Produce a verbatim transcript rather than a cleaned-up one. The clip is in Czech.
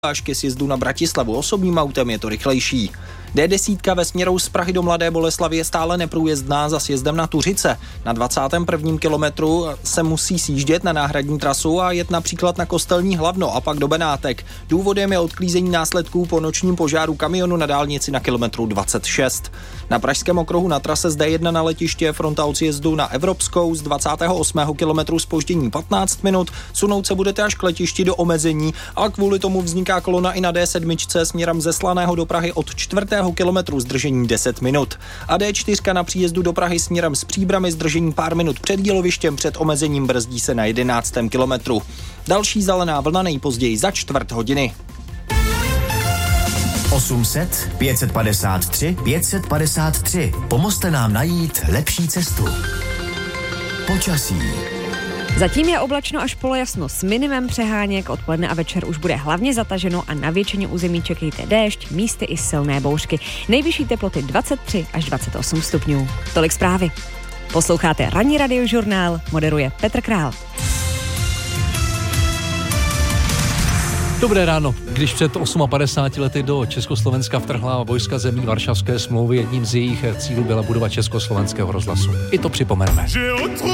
až ke sjezdu na Bratislavu. Osobním autem je to rychlejší. D deset ve směru z Prahy do Mladé Boleslavi je stále neprůjezdná za sjezdem na Tuřice. Na dvacátém prvním kilometru se musí sjíždět na náhradní trasu a jet například na Kostelní Hlavno a pak do Benátek. Důvodem je odklízení následků po nočním požáru kamionu na dálnici na kilometru dvacet šest. Na pražském okruhu na trase z D jedna na letiště fronta od sjezdu na Evropskou z dvacátého osmého kilometru zpoždění patnáct minut. Sunout se budete až k letišti do omezení a kvůli tomu vzniká kolona i na D sedm směrem ze Slaného do Prahy od čtvrtého kilometru zdržení deset minut. A D čtyři na příjezdu do Prahy směrem z Příbrami zdržení pár minut před Jílovištěm, před omezením brzdí se na jedenáctém kilometru. Další zelená vlna nejpozději za čtvrt hodiny. osm set pět set padesát tři pět set padesát tři. Pomozte nám najít lepší cestu. Počasí. Zatím je oblačno až polojasno s minimem přeháněk, odpoledne a večer už bude hlavně zataženo a na většině území čekejte déšť, místy i silné bouřky. Nejvyšší teploty dvacet tři až dvacet osm stupňů. Tolik zprávy. Posloucháte Ranní radiožurnál, moderuje Petr Král. Dobré ráno. Když před padesáti osmi lety do Československa vtrhla vojska zemí Varšavské smlouvy, jedním z jejich cílů byla budova Československého rozhlasu. I to připomeneme.